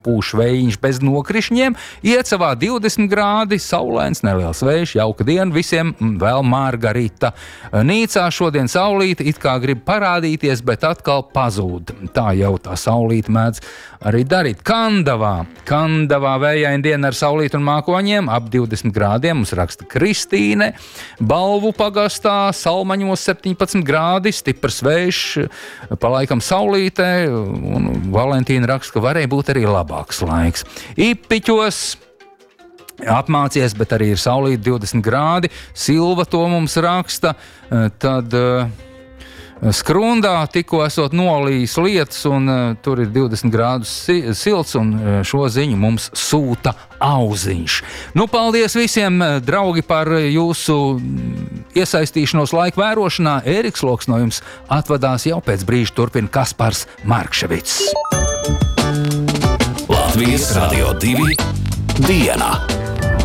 pūš vējiņš bez nokrišņiem, iet savā 20 grādi, saulains, neliels vējš, jauka diena, visiem vēl Margarita. Nīcā šodien saulīte it kā grib parādīties, bet atkal pazūd. Tā jau tā saulīte mēdz arī darīt. Kandavā vējaina diena ar saulīti un mākoņiem, ap 20 grādiem, mums raksta Kristīne. Balvu pagastā, Salmaņos 17 grādi, stiprs vējš, palaikam saulītē, un Valentīna raksta, ka varēja būt arī labāks laiks. Ipiķos apmācies, bet arī ir saulīti 20 grādi. Silva to mums raksta. Tad Skrundā tikko esot nolījis lietas, un tur ir 20 grādus silts, un šo ziņu mums sūta Auziņš. Nu, paldies visiem, draugi, par jūsu iesaistīšanos laika vērošanā. Ēriks Loks no jums atvadās, jau pēc brīža turpina Kaspars Markševics. Latvijas Radio 2 diena.